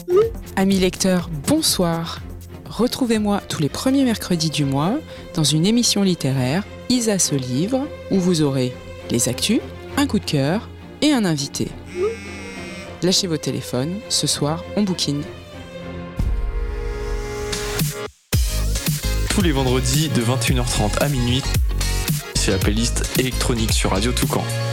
Amis lecteurs, bonsoir. Retrouvez-moi tous les premiers mercredis du mois dans une émission littéraire Isa se livre où vous aurez les actus, un coup de cœur et un invité. Lâchez vos téléphones, ce soir on bouquine. Tous les vendredis de 21h30 à minuit, c'est la playlist électronique sur Radio Toucan.